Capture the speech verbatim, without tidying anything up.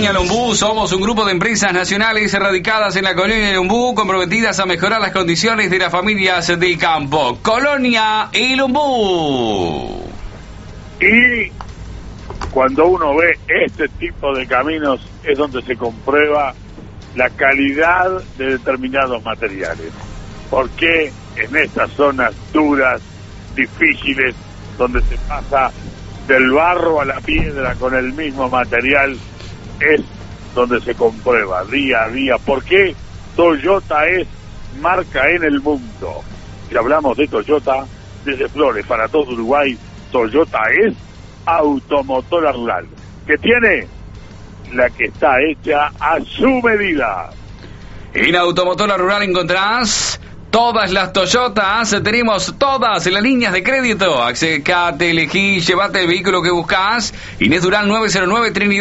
Colonia Lumbú somos un grupo de empresas nacionales radicadas en la Colonia Lumbú comprometidas a mejorar las condiciones de las familias del campo. Colonia y Lumbú. Y cuando uno ve este tipo de caminos es donde se comprueba la calidad de determinados materiales. Porque en estas zonas duras, difíciles, donde se pasa del barro a la piedra con el mismo material, es donde se comprueba día a día por qué Toyota es marca en el mundo. Si hablamos de Toyota, desde Flores para todo Uruguay, Toyota es automotora rural, que tiene la que está hecha a su medida. En Automotora Rural encontrarás todas las Toyotas, tenemos todas las líneas de crédito. Accedete, elegí, llévate el vehículo que buscas. Inés Durán nueve cero nueve Trinidad.